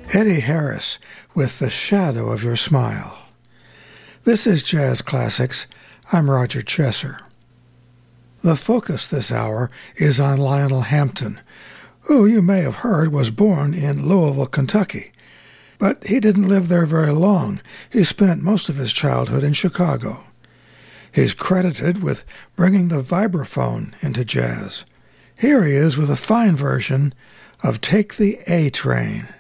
Eddie Harris with The Shadow of Your Smile. This is Jazz Classics. I'm Roger Chesser. The focus this hour is on Lionel Hampton, who you may have heard was born in Louisville, Kentucky. But he didn't live there very long. He spent most of his childhood in Chicago. He's credited with bringing the vibraphone into jazz. Here he is with a fine version of Take the A Train.